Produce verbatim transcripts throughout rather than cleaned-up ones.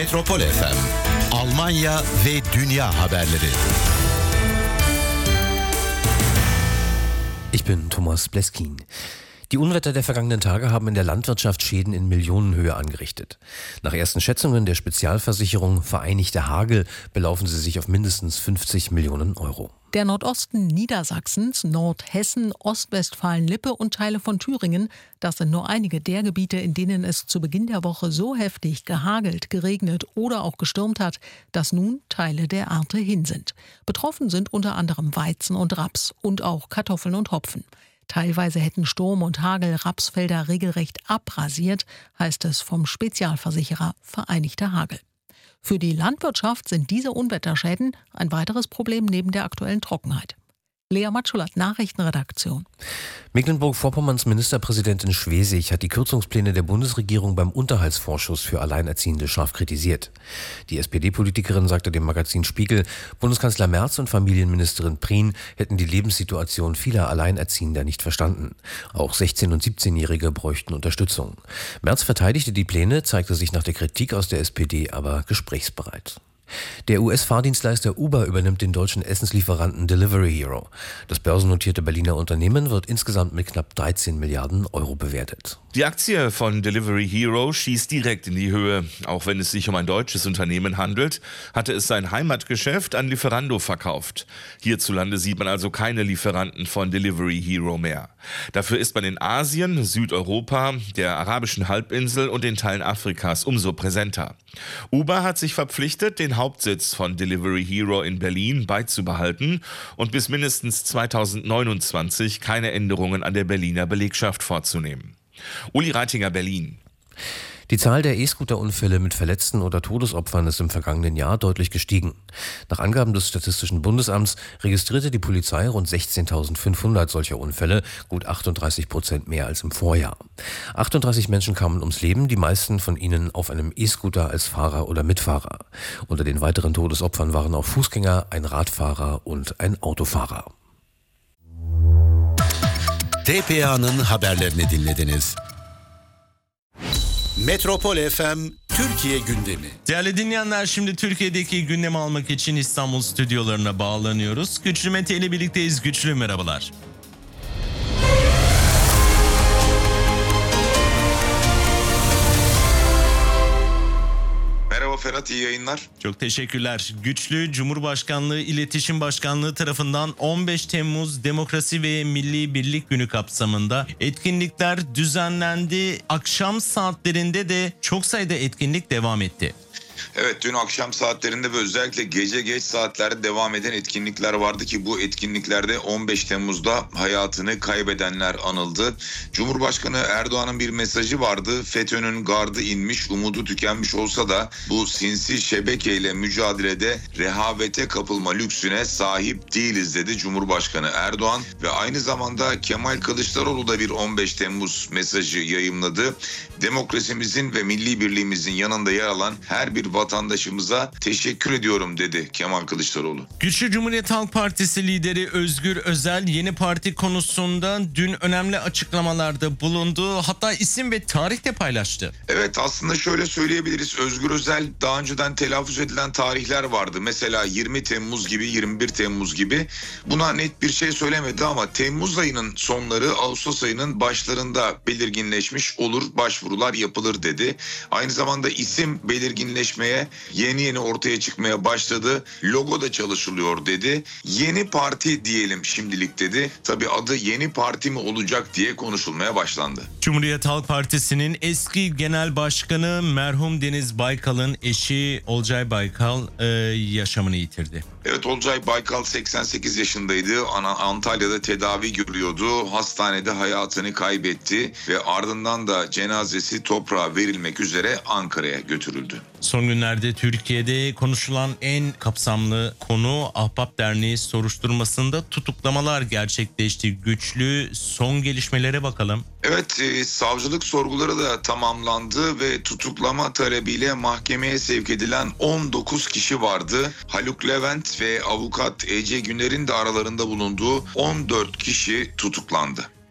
Metropol F M, Almanya ve dünya haberleri. Ich bin Thomas Bleskin. Die Unwetter der vergangenen Tage haben in der Landwirtschaft Schäden in Millionenhöhe angerichtet. Nach ersten Schätzungen der Spezialversicherung Vereinigter Hagel belaufen sie sich auf mindestens fünfzig Millionen Euro. Der Nordosten Niedersachsens, Nordhessen, Ostwestfalen-Lippe und Teile von Thüringen, das sind nur einige der Gebiete, in denen es zu Beginn der Woche so heftig gehagelt, geregnet oder auch gestürmt hat, dass nun Teile der Ernte hin sind. Betroffen sind unter anderem Weizen und Raps und auch Kartoffeln und Hopfen. Teilweise hätten Sturm und Hagel Rapsfelder regelrecht abrasiert, heißt es vom Spezialversicherer Vereinigter Hagel. Für die Landwirtschaft sind diese Unwetterschäden ein weiteres Problem neben der aktuellen Trockenheit. Lea Matschulat, Nachrichtenredaktion. Mecklenburg-Vorpommerns Ministerpräsidentin Schwesig hat die Kürzungspläne der Bundesregierung beim Unterhaltsvorschuss für Alleinerziehende scharf kritisiert. Die S P D-Politikerin sagte dem Magazin Spiegel, Bundeskanzler Merz und Familienministerin Prien hätten die Lebenssituation vieler Alleinerziehender nicht verstanden. Auch sechzehn- und siebzehnjährige bräuchten Unterstützung. Merz verteidigte die Pläne, zeigte sich nach der Kritik aus der S P D aber gesprächsbereit. Der U S-Fahrdienstleister Uber übernimmt den deutschen Essenslieferanten Delivery Hero. Das börsennotierte Berliner Unternehmen wird insgesamt mit knapp dreizehn Milliarden Euro bewertet. Die Aktie von Delivery Hero schießt direkt in die Höhe. Auch wenn es sich um ein deutsches Unternehmen handelt, hatte es sein Heimatgeschäft an Lieferando verkauft. Hierzulande sieht man also keine Lieferanten von Delivery Hero mehr. Dafür ist man in Asien, Südeuropa, der arabischen Halbinsel und den Teilen Afrikas umso präsenter. Uber hat sich verpflichtet, den Hauptsitz von Delivery Hero in Berlin beizubehalten und bis mindestens zweitausendneunundzwanzig keine Änderungen an der Berliner Belegschaft vorzunehmen. Uli Reitinger, Berlin. Die Zahl der E-Scooter-Unfälle mit Verletzten oder Todesopfern ist im vergangenen Jahr deutlich gestiegen. Nach Angaben des Statistischen Bundesamts registrierte die Polizei rund sechzehntausendfünfhundert solcher Unfälle, gut achtunddreißig Prozent mehr als im Vorjahr. achtunddreißig Menschen kamen ums Leben, die meisten von ihnen auf einem E-Scooter als Fahrer oder Mitfahrer. Unter den weiteren Todesopfern waren auch Fußgänger, ein Radfahrer und ein Autofahrer. T P A'nın haberlerini dinlediniz. Metropol F M Türkiye gündemi. Değerli dinleyenler, şimdi Türkiye'deki gündemi almak için İstanbul stüdyolarına bağlanıyoruz. Güçlü Mete ile birlikteyiz. Güçlü, merhabalar. Merhaba Ferhat, iyi yayınlar. Çok teşekkürler. Güçlü, Cumhurbaşkanlığı İletişim Başkanlığı tarafından on beş Temmuz Demokrasi ve Milli Birlik Günü kapsamında etkinlikler düzenlendi. Akşam saatlerinde de çok sayıda etkinlik devam etti. Evet, dün akşam saatlerinde ve özellikle gece geç saatlerde devam eden etkinlikler vardı ki bu etkinliklerde on beş Temmuz'da hayatını kaybedenler anıldı. Cumhurbaşkanı Erdoğan'ın bir mesajı vardı. FETÖ'nün gardı inmiş, umudu tükenmiş olsa da bu sinsi şebekeyle mücadelede rehavete kapılma lüksüne sahip değiliz dedi Cumhurbaşkanı Erdoğan ve aynı zamanda Kemal Kılıçdaroğlu da bir on beş Temmuz mesajı yayımladı. Demokrasimizin ve milli birliğimizin yanında yer alan her bir vatandaşımıza teşekkür ediyorum dedi Kemal Kılıçdaroğlu. Güçlü Cumhuriyet Halk Partisi lideri Özgür Özel yeni parti konusunda dün önemli açıklamalarda bulundu. Hatta isim ve tarih de paylaştı. Evet, aslında şöyle söyleyebiliriz. Özgür Özel daha önceden telaffuz edilen tarihler vardı. Mesela yirmi Temmuz gibi, yirmi bir Temmuz gibi. Buna net bir şey söylemedi ama Temmuz ayının sonları, Ağustos ayının başlarında belirginleşmiş olur, başvurular yapılır dedi. Aynı zamanda isim belirginleşmeye yeni yeni ortaya çıkmaya başladı. Logo da çalışılıyor dedi. Yeni parti diyelim şimdilik dedi. Tabii adı yeni parti mi olacak diye konuşulmaya başlandı. Cumhuriyet Halk Partisi'nin eski genel başkanı merhum Deniz Baykal'ın eşi Olcay Baykal e, yaşamını yitirdi. Evet, Olcay Baykal seksen sekiz yaşındaydı. Antalya'da tedavi görüyordu. Hastanede hayatını kaybetti ve ardından da cenazesi toprağa verilmek üzere Ankara'ya götürüldü. Son günlerde Türkiye'de konuşulan en kapsamlı konu Ahbap Derneği soruşturmasında tutuklamalar gerçekleşti. Güçlü, son gelişmelere bakalım. Evet, e, savcılık sorguları da tamamlandı ve tutuklama talebiyle mahkemeye sevk edilen on dokuz kişi vardı. Haluk Levent ve avukat Ece Güner'in de aralarında bulunduğu on dört kişi tutuklandı.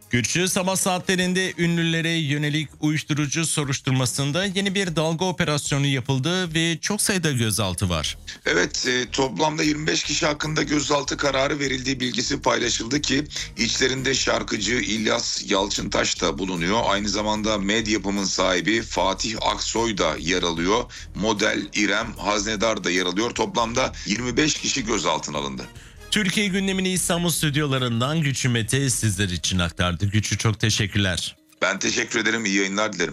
Güçlü sabah saatlerinde ünlülere yönelik uyuşturucu soruşturmasında yeni bir dalga operasyonu yapıldı ve çok sayıda gözaltı var. Evet, e, toplamda yirmi beş kişi hakkında gözaltı kararı verildiği bilgisi paylaşıldı ki içlerinde şarkıcı İlyas Yalçıntaş da bulunuyor. Aynı zamanda Medyapım'ın sahibi Fatih Aksoy da yer alıyor. Model İrem Haznedar da yer alıyor. Toplamda yirmi beş kişi gözaltına alındı. Türkiye gündemini İstanbul stüdyolarından Güçlü Mete sizler için aktardı. Güçlü, çok teşekkürler. Ben teşekkür ederim. İyi yayınlar dilerim.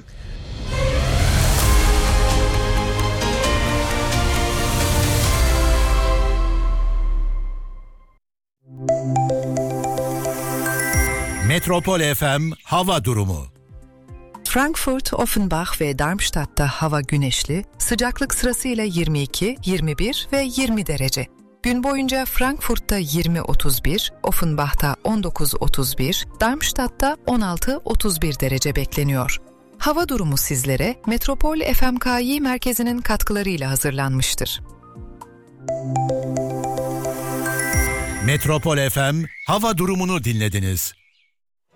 Metropol F M hava durumu. Frankfurt, Offenbach ve Darmstadt'ta hava güneşli, sıcaklık sırasıyla yirmi iki, yirmi bir ve yirmi derece. Gün boyunca Frankfurt'ta yirmi otuz bir, Offenbach'ta on dokuz otuz bir, Darmstadt'ta on altı otuz bir derece bekleniyor. Hava durumu sizlere Metropol F M K I merkezinin katkılarıyla hazırlanmıştır. Metropol F M hava durumunu dinlediniz.